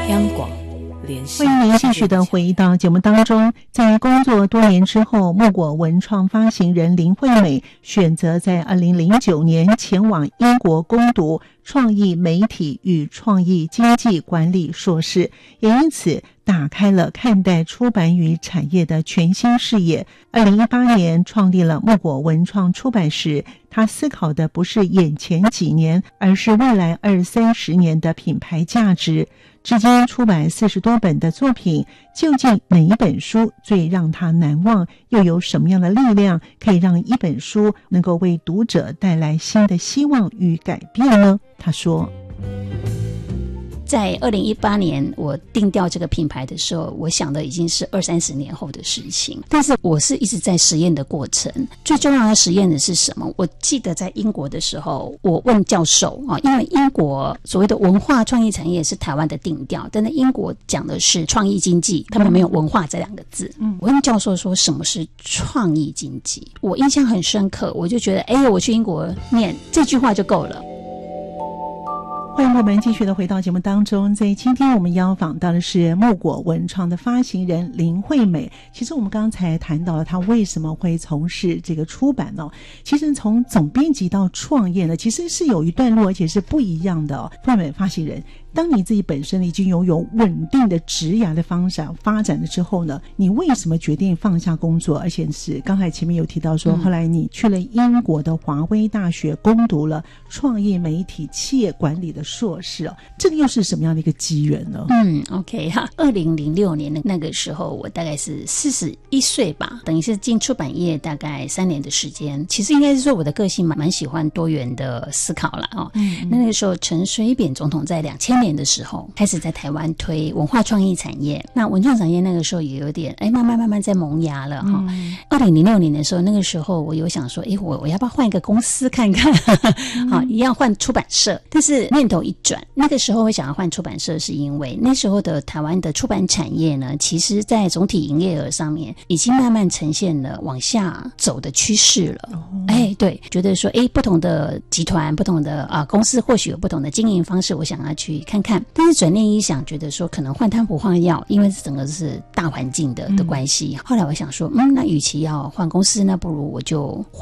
央广联系。 欢迎您继续的回到节目当中。在工作多年之后，木果文创发行人林惠美选择在2009年前往英国攻读创意媒体与创意经济管理硕士，也因此打开了看待出版与产业的全新视野。2018年创立了木果文创出版时，他思考的不是眼前几年，而是未来20-30年的品牌价值。至今出版40多本的作品，究竟哪一本书最让他难忘？又有什么样的力量可以让一本书能够为读者带来新的希望与改变呢？他说， 在2018年我定调这个品牌的时候，我想的已经是20-30年后的事情，但是我是一直在实验的过程。最重要的实验的是什么？我记得在英国的时候，我问教授因为英国所谓的文化创意产业是台湾的定调，但是英国讲的是创意经济，他们没有文化这两个字。我问教授说什么是创意经济，我印象很深刻，我就觉得我去英国念这句话就够了。 欢迎我们继续的回到节目当中。在今天我们邀访到的是木果文创的发行人林惠美。其实我们刚才谈到了她为什么会从事这个出版其实从总编辑到创业呢，其实是有一段路，而且是不一样的惠美发行人，当你自己本身已经拥有稳定的职涯的发展了之后呢，你为什么决定放下工作，而且是刚才前面有提到说后来你去了英国的华威大学攻读了创意媒体企业管理的硕士这个又是什么样的一个机缘呢 ？OK 哈，2006年的那个时候我大概是41岁吧，等于是进出版业大概3年的时间。其实应该是说我的个性蛮喜欢多元的思考啦那个时候陈水扁总统在2000年的时候开始在台湾推文化创意产业，那文创产业那个时候也有点慢慢在萌芽了2006年的时候，那个时候我有想说我要不要换一个公司看看一样换出版社，但是念头一转，那个时候会想要换出版社是因为那时候的台湾的出版产业呢，其实在总体营业额上面已经慢慢呈现了往下走的趋势了对，觉得说不同的集团不同的公司或许有不同的经营方式，我想要去看看。但是转念一想，觉得说可能换汤不换药，因为整个是大环境的关系。后来我想说那与其要换公司，那不如我就